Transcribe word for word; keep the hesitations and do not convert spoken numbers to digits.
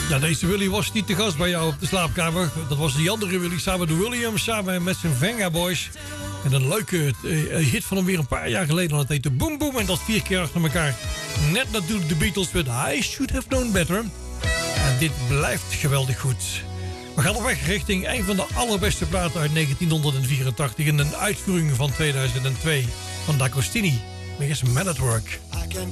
Ja, deze Willy was niet te gast bij jou op de slaapkamer. Dat was die andere Willy, samen de Williams, samen met zijn Venga Boys. En een leuke uh, hit van hem weer een paar jaar geleden. Dat heette Boom Boom en dat vier keer achter elkaar. Net natuurlijk de Beatles met I Should Have Known Better. En dit blijft geweldig goed. We gaan op weg richting een van de allerbeste platen uit negentien vierentachtig... in een uitvoering van tweeduizend twee van D'Agostini. Hier is Man at Work.